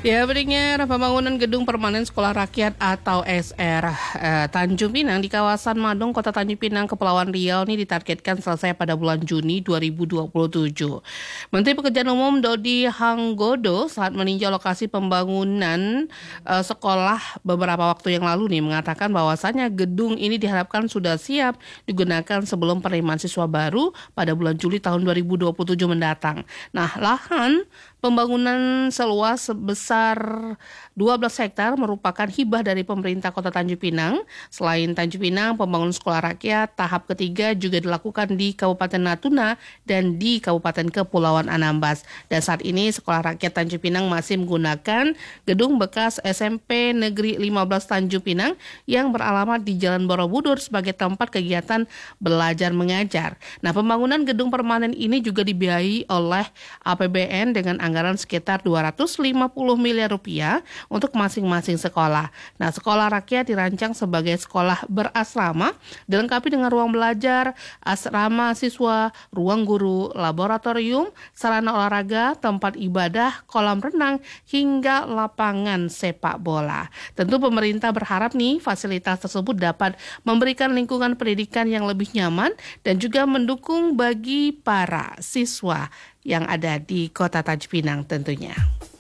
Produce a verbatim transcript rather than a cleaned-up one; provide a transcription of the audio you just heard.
Ya, berikutnya pembangunan gedung permanen sekolah rakyat atau S R eh, Tanjung Pinang di kawasan Madong, Kota Tanjung Pinang, Kepulauan Riau ini ditargetkan selesai pada bulan Juni dua ribu dua puluh tujuh. Menteri Pekerjaan Umum Dodi Hanggodo saat meninjau lokasi pembangunan eh, sekolah beberapa waktu yang lalu nih mengatakan bahwasannya gedung ini diharapkan sudah siap digunakan sebelum penerimaan siswa baru pada bulan Juli tahun dua ribu dua puluh tujuh mendatang. Nah, lahan pembangunan seluas sebesar dua belas hektar merupakan hibah dari pemerintah Kota Tanjung Pinang. Selain Tanjung Pinang, pembangunan sekolah rakyat tahap ketiga juga dilakukan di Kabupaten Natuna dan di Kabupaten Kepulauan Anambas. Dan saat ini sekolah rakyat Tanjung Pinang masih menggunakan gedung bekas S M P Negeri lima belas Tanjung Pinang yang beralamat di Jalan Borobudur sebagai tempat kegiatan belajar mengajar. Nah, pembangunan gedung permanen ini juga dibiayai oleh A P B N dengan anggaran sekitar dua ratus lima puluh miliar rupiah untuk masing-masing sekolah. Nah, sekolah rakyat dirancang sebagai sekolah berasrama, dilengkapi dengan ruang belajar, asrama siswa, ruang guru, laboratorium, sarana olahraga, tempat ibadah, kolam renang, hingga lapangan sepak bola. Tentu pemerintah berharap nih fasilitas tersebut dapat memberikan lingkungan pendidikan yang lebih nyaman dan juga mendukung bagi para siswa yang ada di Kota Tanjung Pinang tentunya.